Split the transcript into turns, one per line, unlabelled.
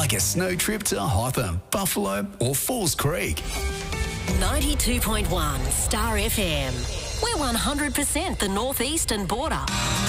like a snow trip to Hotham, Buffalo or Falls Creek.
92.1 Star FM. We're 100% the northeastern border.